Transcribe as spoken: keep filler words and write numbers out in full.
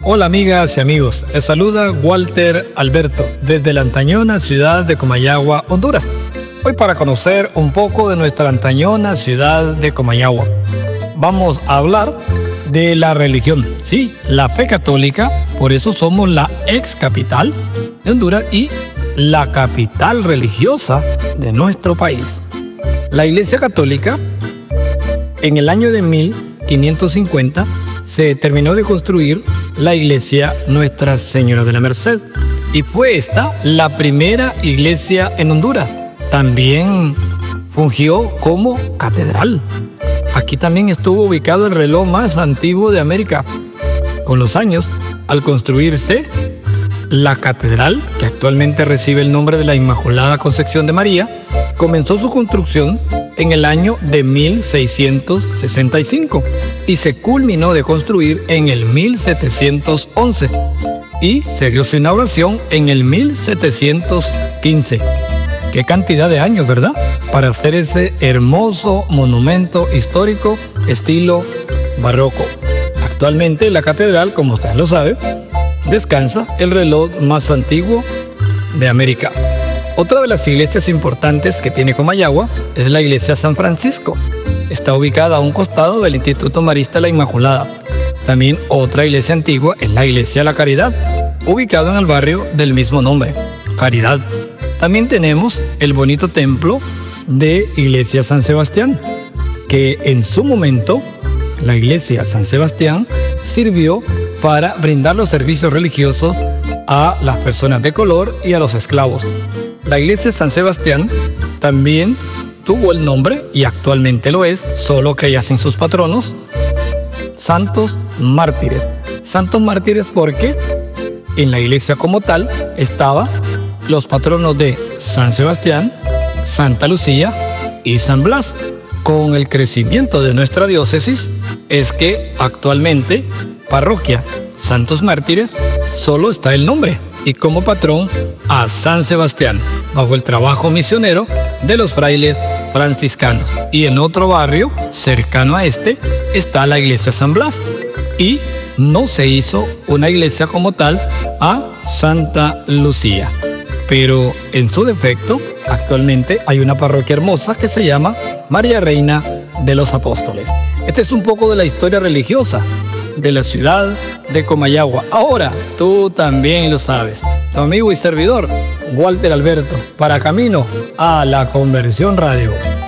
Hola amigas y amigos, les saluda Walter Alberto desde la antañona ciudad de Comayagua, Honduras. Hoy para conocer un poco de nuestra antañona ciudad de Comayagua, vamos a hablar de la religión, sí, la fe católica, por eso somos la ex capital de Honduras y la capital religiosa de nuestro país. La Iglesia Católica, en el año de mil quinientos cincuenta, se terminó de construir la iglesia Nuestra Señora de la Merced y fue esta la primera iglesia en Honduras. También fungió como catedral. Aquí también estuvo ubicado el reloj más antiguo de América. Con los años, al construirse la catedral, que actualmente recibe el nombre de la Inmaculada Concepción de María, comenzó su construcción en el año de mil seiscientos sesenta y cinco y se culminó de construir en el mil setecientos once y se dio su inauguración en el mil setecientos quince. Qué cantidad de años, ¿verdad? Para hacer ese hermoso monumento histórico estilo barroco. Actualmente la catedral, como ustedes lo saben, descansa el reloj más antiguo de América. Otra de las iglesias importantes que tiene Comayagua es la iglesia San Francisco. Está ubicada a un costado del Instituto Marista La Inmaculada. También otra iglesia antigua es la iglesia La Caridad, ubicada en el barrio del mismo nombre, Caridad. También tenemos el bonito templo de iglesia San Sebastián, que en su momento la iglesia San Sebastián sirvió para brindar los servicios religiosos a las personas de color y a los esclavos. La iglesia San Sebastián también tuvo el nombre, y actualmente lo es, solo que ya sin sus patronos, Santos Mártires. Santos Mártires porque en la iglesia como tal estaban los patronos de San Sebastián, Santa Lucía y San Blas. Con el crecimiento de nuestra diócesis es que actualmente parroquia Santos Mártires solo está el nombre y como patrón a San Sebastián, bajo el trabajo misionero de los frailes franciscanos. Y en otro barrio cercano a este está la iglesia San Blas y no se hizo una iglesia como tal a Santa Lucía. Pero en su defecto, actualmente hay una parroquia hermosa que se llama María Reina de los Apóstoles. Este es un poco de la historia religiosa de la ciudad de Comayagua. Ahora, tú también lo sabes. Tu amigo y servidor, Walter Alberto, para camino a la Conversión Radio.